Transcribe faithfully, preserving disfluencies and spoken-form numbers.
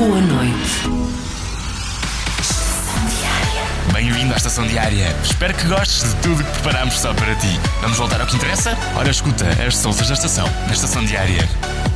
Boa noite. Bem-vindo à Estação Diária. Espero que gostes de tudo que preparamos só para ti. Vamos voltar ao que interessa? Ora, escuta as Sousas da Estação, na Estação Diária.